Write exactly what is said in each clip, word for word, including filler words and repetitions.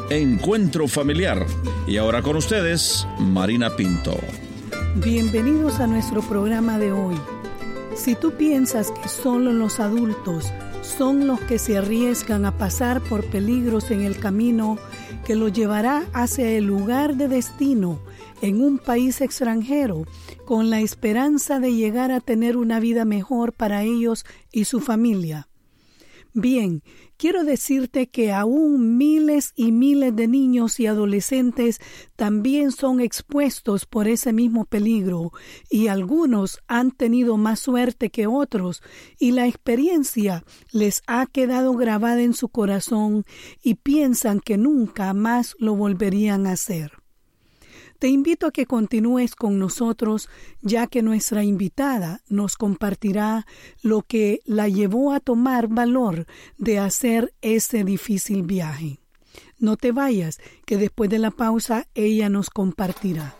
Encuentro Familiar. Y ahora con ustedes, Marina Pinto. Bienvenidos a nuestro programa de hoy. Si tú piensas que solo los adultos son los que se arriesgan a pasar por peligros en el camino que los llevará hacia el lugar de destino en un país extranjero, con la esperanza de llegar a tener una vida mejor para ellos y su familia. Bien, quiero decirte que aún miles y miles de niños y adolescentes también son expuestos por ese mismo peligro, y algunos han tenido más suerte que otros, y la experiencia les ha quedado grabada en su corazón y piensan que nunca más lo volverían a hacer. Te invito a que continúes con nosotros, ya que nuestra invitada nos compartirá lo que la llevó a tomar valor de hacer ese difícil viaje. No te vayas, que después de la pausa ella nos compartirá.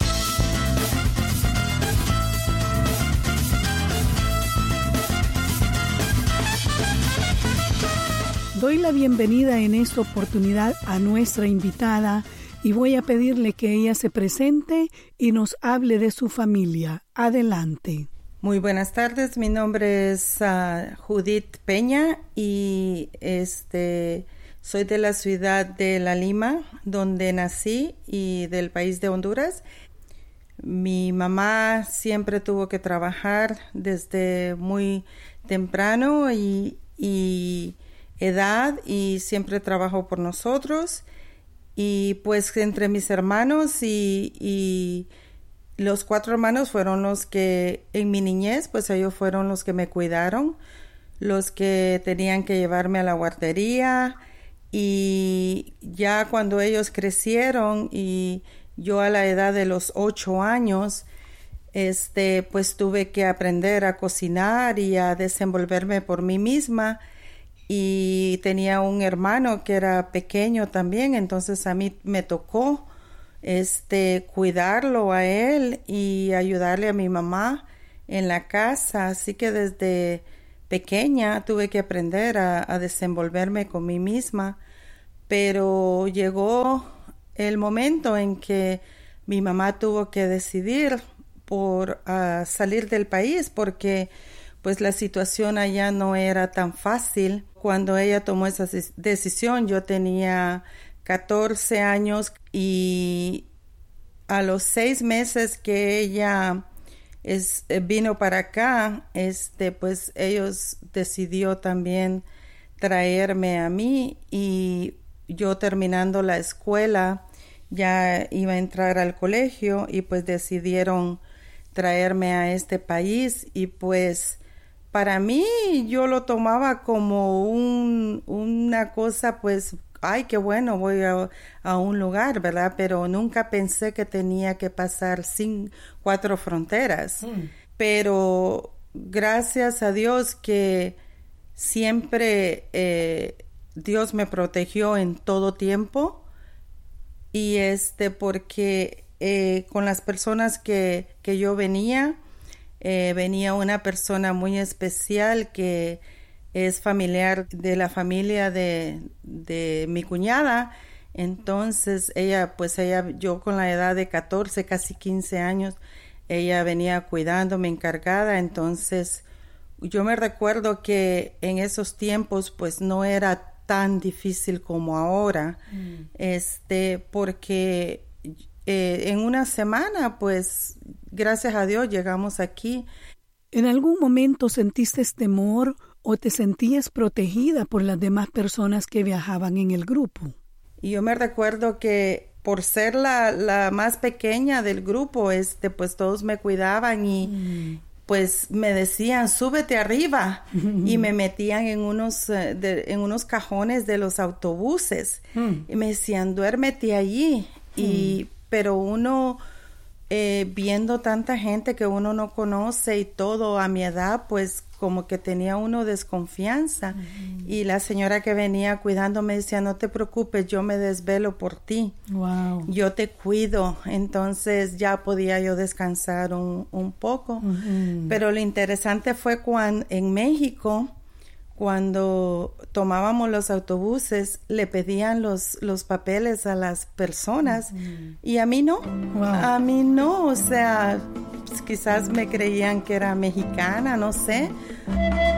Doy la bienvenida en esta oportunidad a nuestra invitada, y voy a pedirle que ella se presente y nos hable de su familia. Adelante. Muy buenas tardes, mi nombre es uh, Judith Peña y este soy de la ciudad de La Lima, donde nací, y del país de Honduras. Mi mamá siempre tuvo que trabajar desde muy temprano y, y edad, y siempre trabajó por nosotros. Y pues entre mis hermanos y, y los cuatro hermanos fueron los que en mi niñez, pues ellos fueron los que me cuidaron, los que tenían que llevarme a la guardería, y ya cuando ellos crecieron y yo a la edad de los ocho años, este, pues tuve que aprender a cocinar y a desenvolverme por mí misma. Y tenía un hermano que era pequeño también, entonces a mí me tocó este cuidarlo a él y ayudarle a mi mamá en la casa. Así que desde pequeña tuve que aprender a, a desenvolverme con mí misma. Pero llegó el momento en que mi mamá tuvo que decidir por uh, salir del país, porque pues la situación allá no era tan fácil. Cuando ella tomó esa decisión, yo tenía catorce años, y a los seis meses que ella es, vino para acá, este, pues ellos decidió también traerme a mí, y yo terminando la escuela ya iba a entrar al colegio, y pues decidieron traerme a este país. Y pues para mí yo lo tomaba como un, una cosa, pues, ay, qué bueno, voy a, a un lugar, ¿verdad? Pero nunca pensé que tenía que pasar sin cuatro fronteras. Mm. Pero gracias a Dios que siempre eh, Dios me protegió en todo tiempo, y este, porque eh, con las personas que, que yo venía, Eh, venía una persona muy especial que es familiar de la familia de, de mi cuñada. Entonces ella, pues ella, yo con la edad de catorce, casi quince años, ella venía cuidándome, encargada. Entonces yo me recuerdo que en esos tiempos pues no era tan difícil como ahora, mm. este, porque eh, en una semana pues gracias a Dios llegamos aquí. ¿En algún momento sentiste temor o te sentías protegida por las demás personas que viajaban en el grupo? Y yo me recuerdo que por ser la, la más pequeña del grupo, este, pues todos me cuidaban y mm. pues me decían, súbete arriba, mm. y me metían en unos, de, en unos cajones de los autobuses, mm. y me decían, duérmete allí, mm. y, pero uno... Eh, viendo tanta gente que uno no conoce y todo a mi edad, pues como que tenía uno desconfianza. Uh-huh. Y la señora que venía cuidando me decía, no te preocupes, yo me desvelo por ti. Wow. Yo te cuido. Entonces ya podía yo descansar un, un poco. Uh-huh. Pero lo interesante fue cuando en México, cuando tomábamos los autobuses, le pedían los, los papeles a las personas mm. y a mí no, wow. a mí no, o sea, pues quizás me creían que era mexicana, no sé,